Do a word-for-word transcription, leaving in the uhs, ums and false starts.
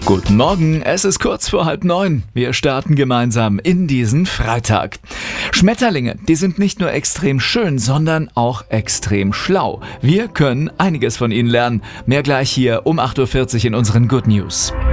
Guten Morgen, es ist kurz vor halb neun. Wir starten gemeinsam in diesen Freitag. Schmetterlinge, die sind nicht nur extrem schön, sondern auch extrem schlau. Wir können einiges von ihnen lernen. Mehr gleich hier um acht Uhr vierzig in unseren Good News.